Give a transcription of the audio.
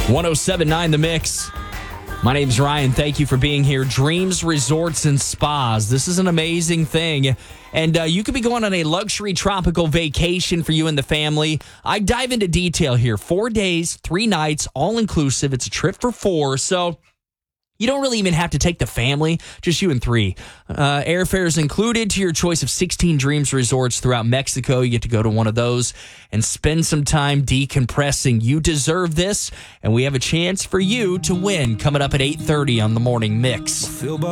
107.9 The Mix. My name's Ryan. Thank you for being here. Dreams Resorts and Spas. This is an amazing thing. And you could be going on a luxury tropical vacation for you and the family. I dive into detail here. 4 days, 3 nights, all inclusive. It's a trip for 4. So you don't really even have to take the family, just you and 3. Airfare is included to your choice of 16 Dreams Resorts throughout Mexico. You get to go to one of those and spend some time decompressing. You deserve this, and we have a chance for you to win coming up at 8:30 on the Morning Mix.